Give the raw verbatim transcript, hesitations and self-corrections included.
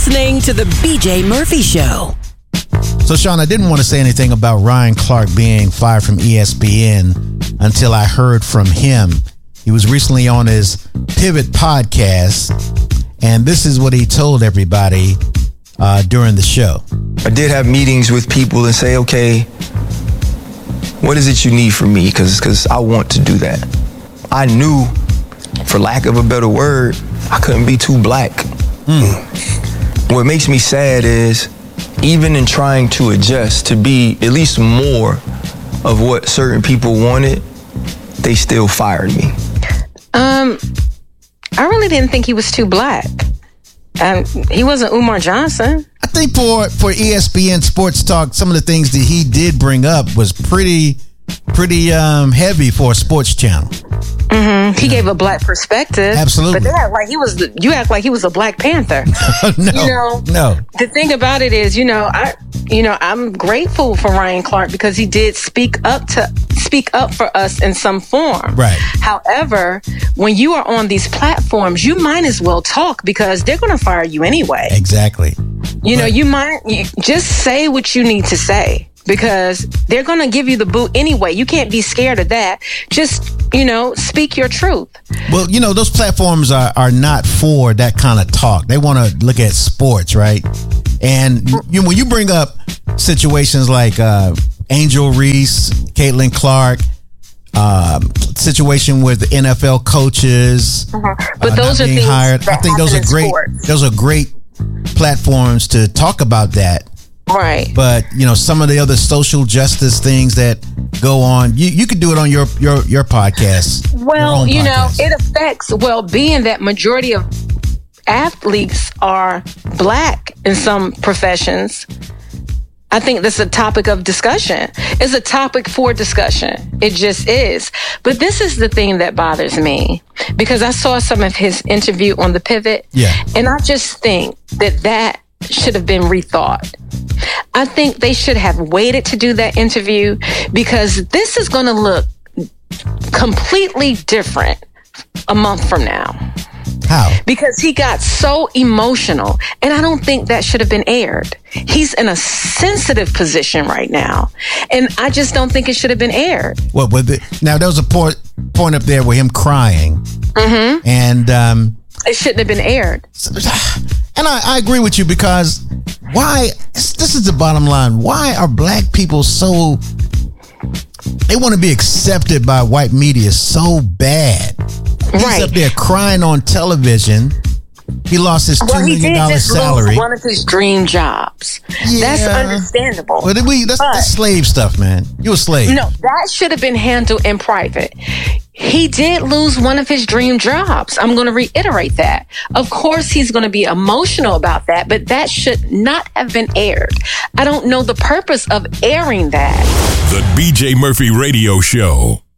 listening to The B J Murphy Show. So, Sean, I didn't want to say anything about Ryan Clark being fired from E S P N until I heard from him. He was recently on his Pivot podcast, and this is what he told everybody uh, during the show. I did have meetings with people and say, okay, what is it you need from me? Because because I want to do that. I knew, for lack of a better word, I couldn't be too black. Mm. What makes me sad is, even in trying to adjust to be at least more of what certain people wanted, they still fired me. Um, I really didn't think he was too black. Um, he wasn't Umar Johnson. I think for, for E S P N Sports Talk, some of the things that he did bring up was pretty, pretty um, heavy for a sports channel. Mm-hmm. He yeah. gave a black perspective. Absolutely. But they act like he was, the, you act like he was a Black Panther. no, you know, no. The thing about it is, you know, I, you know, I'm grateful for Ryan Clark because he did speak up to speak up for us in some form. Right. However, when you are on these platforms, you might as well talk because they're going to fire you anyway. Exactly. You but, know, you might you just say what you need to say. Because they're going to give you the boot anyway. You can't be scared of that. Just, you know, speak your truth. Well, you know, those platforms are, are not for that kind of talk. They want to look at sports, right? And you, when you bring up situations like uh, Angel Reese, Caitlin Clark, um, situation with N F L coaches, uh-huh. but uh, those not are being things hired. that I think those are great. Sports. Those are great platforms to talk about that. Right. But, you know, some of the other social justice things that go on, you, you could do it on your your, your podcast. Well, your you know, podcast. it affects, well, being that majority of athletes are black in some professions, I think that's a topic of discussion. It's a topic for discussion. It just is. But this is the thing that bothers me because I saw some of his interview on the Pivot. Yeah. And I just think that that should have been rethought. I think they should have waited to do that interview because this is going to look completely different a month from now. How? Because he got so emotional, and I don't think that should have been aired. He's in a sensitive position right now, and I just don't think it should have been aired. What with it? Now there was a point point up there with him crying, mm-hmm. and um, it shouldn't have been aired. And I, I agree with you because why? This is the bottom line. Why are black people so? They want to be accepted by white media so bad. He's right. up there crying on television. He lost his two well, million dollar salary. Lose one of his dream jobs. Yeah. That's understandable. But we that's, but, that's slave stuff, man. You a slave. No, that should have been handled in private. He did lose one of his dream jobs. I'm going to reiterate that. Of course, he's going to be emotional about that, but that should not have been aired. I don't know the purpose of airing that. The B J Murphy Radio Show.